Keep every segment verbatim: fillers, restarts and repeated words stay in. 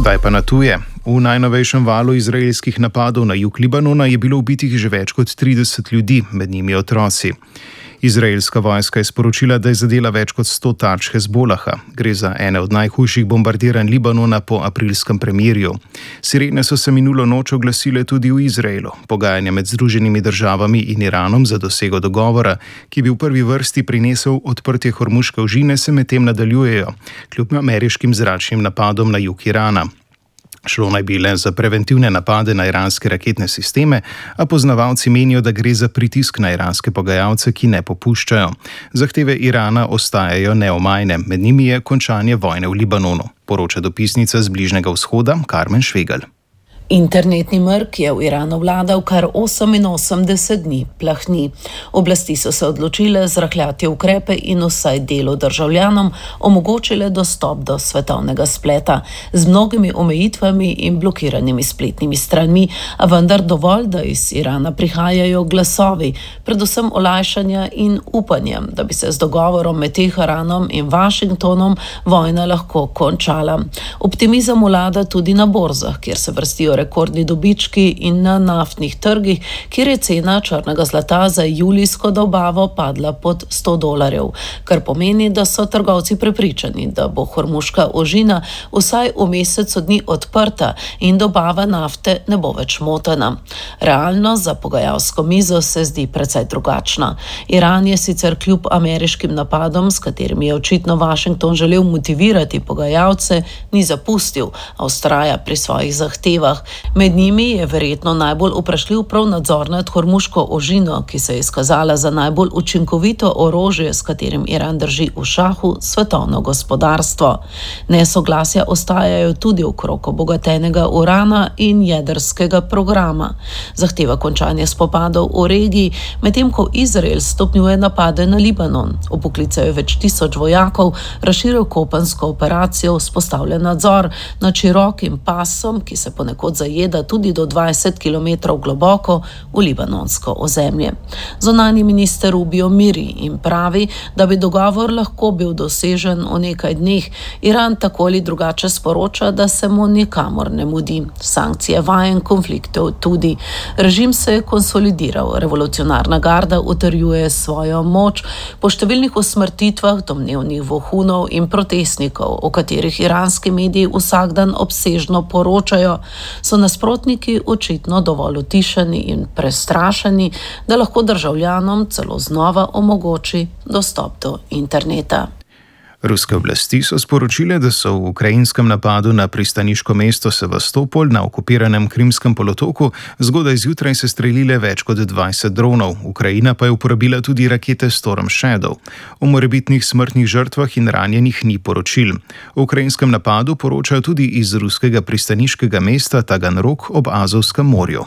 Zdaj pa na tuje. V najnovejšem valu izraelskih napadov na jug Libanona je bilo ubitih že več kot trideset ljudi, med njimi otroci. Izraelska vojska je sporočila, da je zadela več kot sto tarč Hezbolaha. Gre za ene od najhujših bombardiranj Libanona po aprilskem premirju. Sirene so se minulo noč oglasile tudi v Izraelu. Pogajanja med Združenimi državami in Iranom za dosego dogovora, ki bi v prvi vrsti prinesel odprtje Hormuške ožine, se medtem nadaljujejo, kljub ameriškim zračnim napadom na jug Irana. Šlo naj bi le za preventivne napade na iranske raketne sisteme, a poznavalci menijo, da gre za pritisk na iranske pogajalce, ki ne popuščajo. Zahteve Irana ostajajo neomajne, med njimi je končanje vojne v Libanonu, poroča dopisnica z Bližnjega vzhoda Karmen Švegelj. Internetni mrk je v Iranu vladal kar oseminosemdeset dni, plahni. Oblasti so se odločile zrahljati ukrepe in vsaj delu državljanom omogočile dostop do svetovnega spleta z mnogimi omejitvami in blokiranimi spletnimi stranmi, a vendar dovolj, da iz Irana prihajajo glasovi, predvsem olajšanja in upanja, da bi se z dogovorom med Teheranom in Washingtonom vojna lahko končala. Optimizem vlada tudi na borzah, kjer se vrstijo rekordni dobički, in na naftnih trgih, kjer je cena črnega zlata za julijsko dobavo padla pod sto dolarjev, kar pomeni, da so trgovci prepričani, da bo Hormuška ožina vsaj v mesecu dni odprta in dobava nafte ne bo več motena. Realno za pogajalsko mizo se zdi precej drugačna. Iran je sicer kljub ameriškim napadom, s katerimi je očitno Washington želel motivirati pogajalce, ni zapustil, a vztraja pri svojih zahtevah. Med njimi je verjetno najbolj vprašljiv prav nadzor nad Hormuško ožino, ki se je izkazala za najbolj učinkovito orožje, s katerim Iran drži v šahu svetovno gospodarstvo. Nesoglasja ostajajo tudi okrog obogatenega urana in jedrskega programa. Zahteva končanje spopadov v regiji, medtem ko Izrael stopnjuje napade na Libanon. Vpoklical je več tisoč vojakov, razširil kopensko operacijo, vzpostavlja nadzor nad širokim pasom, ki se ponekod zajeda tudi do dvajset kilometrov globoko v libanonsko ozemlje. Zunanji minister Rubio miri in pravi, da bi dogovor lahko bil dosežen v nekaj dneh. Iran tako ali drugače sporoča, da se mu nikamor ne mudi. Sankcije vajen, konfliktov tudi. Režim se je konsolidiral, revolucionarna garda utrjuje svojo moč. Po številnih usmrtitvah domnevnih vohunov in protestnikov, o katerih iranski mediji vsak dan obsežno poročajo, so nasprotniki očitno dovolj utišani in prestrašeni, da lahko državljanom celo znova omogoči dostop do interneta. Ruske oblasti so sporočile, da so v ukrajinskem napadu na pristaniško mesto Sevastopol na okupiranem Krimskem polotoku zgodaj zjutraj sestrelile več kot dvajset dronov. Ukrajina pa je uporabila tudi rakete Storm Shadow. O morebitnih smrtnih žrtvah in ranjenih ni poročil. O ukrajinskem napadu poročajo tudi iz ruskega pristaniškega mesta Taganrog ob Azovskem morju.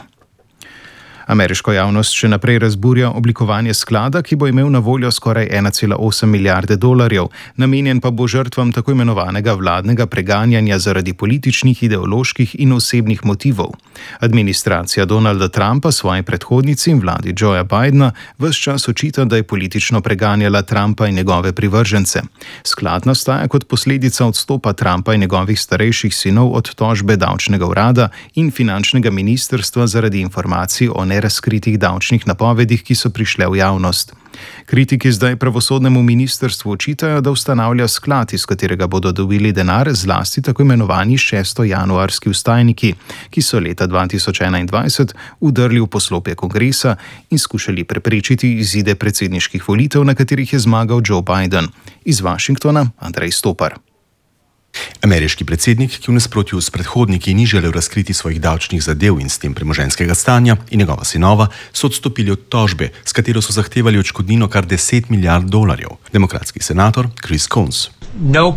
Ameriško javnost še naprej razburja oblikovanje sklada, ki bo imel na voljo skoraj ena cela osem milijarde dolarjev, namenjen pa bo žrtvam tako imenovanega vladnega preganjanja zaradi političnih, ideoloških in osebnih motivov. Administracija Donalda Trumpa svoji predhodnici in vladi Joea Bidena ves čas očita, da je politično preganjala Trumpa in njegove privržence. Sklad nastaja kot posledica odstopa Trumpa in njegovih starejših sinov od tožbe davčnega urada in finančnega ministrstva zaradi informacij o nerazkritih davčnih napovedih, ki so prišle v javnost. Kritiki zdaj pravosodnemu ministrstvu očitajo, da ustanavlja sklad, iz katerega bodo dobili denar zlasti tako imenovani šestojanuarski vstajniki, ki so leta dva tisoč enaindvajset vdrli v poslopje kongresa in skušali preprečiti izide predsedniških volitev, na katerih je zmagal Joe Biden. Iz Washingtona Andrej Stopar. Ameriški predsednik, ki v nasprotju s predhodniki ni želel razkriti svojih davčnih zadev in s tem premoženjskega stanja, in njegova sinova so odstopili od tožbe, s katero so zahtevali odškodnino kar deset milijard dolarjev. Demokratski senator Chris Coons. No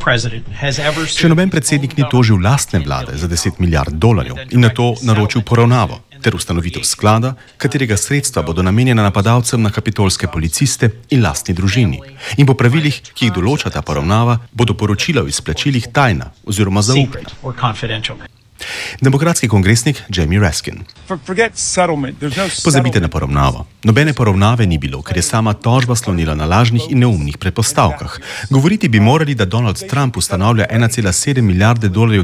Še noben predsednik ni tožil lastne vlade za deset milijard dolarjev in na to naročil poravnavo ter ustanovitev sklada, katerega sredstva bodo namenjena napadalcem na kapitolske policiste in lastni družini. In po pravilih, ki jih določa ta poravnava, bodo poročila o izplačilih tajna oziroma zaupna. Demokratski kongresnik Jamie Raskin. Pozabite na poravnavo. Nobene poravnave ni bilo, ker je sama tožba slonila na lažnih in neumnih predpostavkah. Govoriti bi morali, da Donald Trump ustanavlja ena cela sedem milijarde dolarjev